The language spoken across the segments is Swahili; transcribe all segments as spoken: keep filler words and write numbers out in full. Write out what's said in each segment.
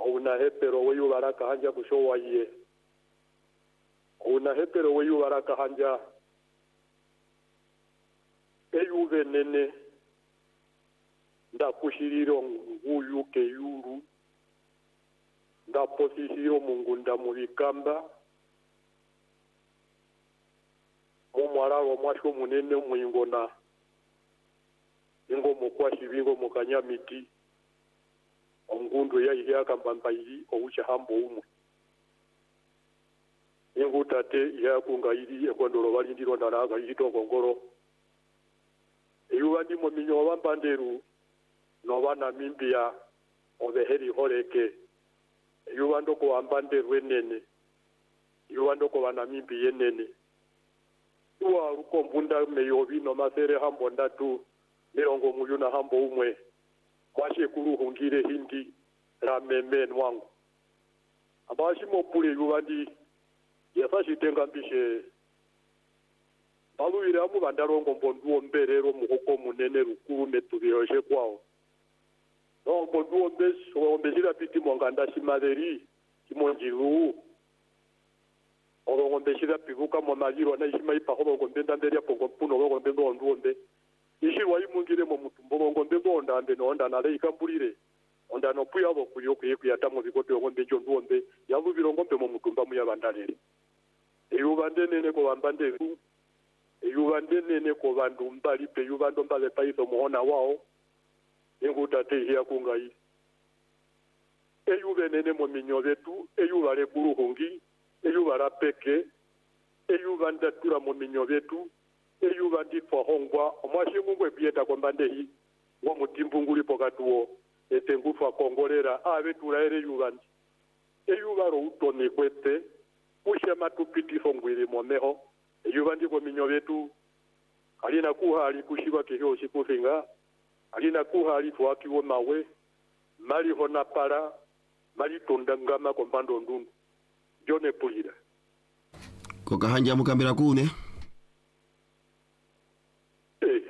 una hepero weyu baraka hanja kushowa ye una hepero weyu baraka hanja eyuve nene nda kushiriro nguyu keyuru nda posisiro mungunda mubikamba omwararo mwasho munene mwingona ingo mukwashi bingo mukanyamiti ongundu ya ihe akambambairi oucha hambo umwe ingo tate ya kungairi ekondoro balindiro ndanaga itongongoro eyubandi mu minyo bambanderu no bana mimbia obeheri horeke eyubando ko ambanderu enene eyubando ko bana mimbi yenene uwa rukombunda meyobi no masere hambo ndatu mirongo muyuna hambo umwe mwashe kuruhungire hindi la memen wangu abashi mopule yubandi yasashi tenga mbishe baluira mu bandarongo mbonduo mberero muhoko munene rukuru metubiroshe kwao no mbonduo mbeso mbezira piti mwanganda shimaderi kimonjiru obo mbezira pivuka mu maliro na ishima ipaho ngombenda mbere ya pongo puno ngo mbendo nduombe ishi wayimungire mu mutumbo ngo mbendo ndambe no ndana ikambulire onda no puya bo kuyo kuyata mu bikote ngo mbejo nduombe yavubiro ngombe mu mutumba mu yabandalere eyubande nene ko bambande eyubande nene ko bandu mbali pe yubando mbale paiso muhona wao inguta te ya kungai eyube nene mu minyobetu eyubale kuruhungi eyubara peke eyubanda tura mu minyobetu eyubandi fahongwa omwashi mungwe bieta ko mbandehi wo mutimbunguli pokatuo etengufa kongolera abe tulaere yubandi eyubaro utone kwete ushema tupiti fongwire momeho eyubandi ko minyobetu alina kuhali kushibwa keho shikufinga alina kuhali twakiwo mawe mali hona para mali tondangama ko mbando ndundu jone pulira ko kahanja mukambira kune eh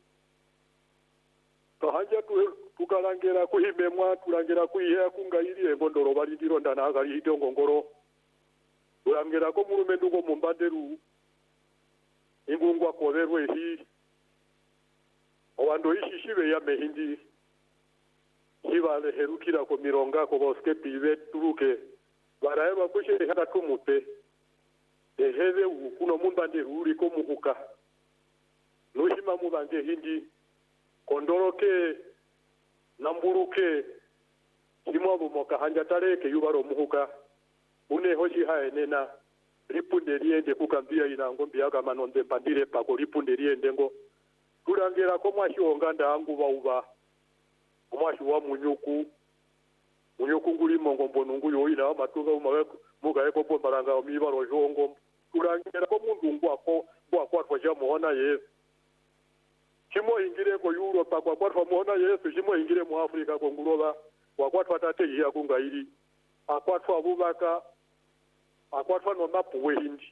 kahanja tu tukalangera kuhimemwa tulangera kuihe kungairi engondoro balindiro ndana agali hitongongoro ulangera ko murume ndugo mumbanderu ingungwa kolerwe hi owando ishi shibe ya mehindi hibale herukira ko mironga ko boske pive turuke baraeba kushe hata tumute eheze kuno mumbanderu uri ko muhuka nushima mubange hindi kondoroke namburuke kimwabo moka hanja tareke yubaro muhuka une hoshi hae nena ripunde riende kukambia ina ngombe yaka manonde pandire pako ripunde riende ngo tulangera ko mwashi onganda angu bauba mwashi wa munyuku munyuku nguli mongo mbonungu yo ina matuga umawe muga eko pombaranga omibaro jongo tulangera ko mundu ngwako ngwako twaja muona Yesu kimo ingire ko Europe kwa kwa muona Yesu kimo ingire mu Afrika ko nguloba kwa kwa tate ya kungairi akwatwa abubaka akwatwa no mapu wehindi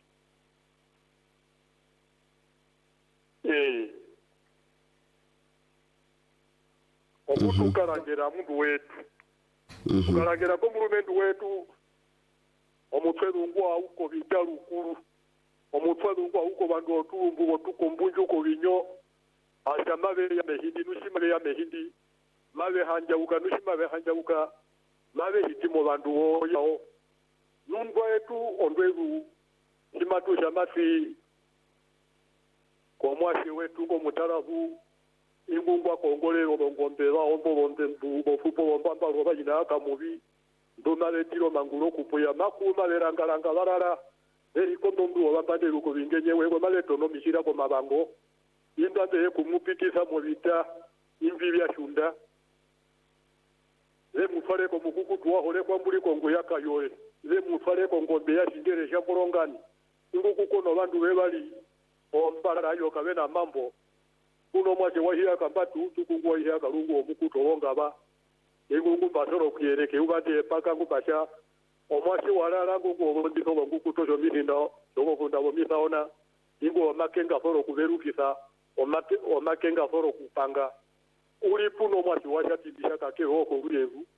eh omuntu karangera mundu wetu karangera ko murumendu wetu omutwe ngwa uko bitarukuru omutwe ngwa uko bandu otumbu otukumbunju ko binyo ashamabe ya mehindi nushimale ya mehindi mabe hanja uka nushimale hanja uka mabe hitimo bandu wo yao nungwa yetu ondweru simatu jamasi kwa mwashi wetu ko mutarabu ingungwa kongolero bongombera ombo bondendu bofupo bombamba roba ina kamubi ndonale tiro mangulo kupoya makuma lerangalanga barara eri kondombu obambande ruko bingenye wewe maleto no mishira ko mabango indande kumupitisa mu bita imvi bya shunda ze mufare ko mukuku tuwahole kwa mbuli kongo yakayore ze mufare ko ngombe ya shingere sha borongani nguku kono bandu bebali ombarara yo kabena mambo kuno mwaje wahiya kambatu tukungu wahiya karungu omukuto wongaba engungu basoro kuyereke ubate paka ngubasha omwashi walala ngugu obondiko ngukuto jo mihindo dogo kunda bo misaona ingo makenga foro kuberukisa omake omakenga foro kupanga uli puno mwashi washa tibisha kake hoko urevu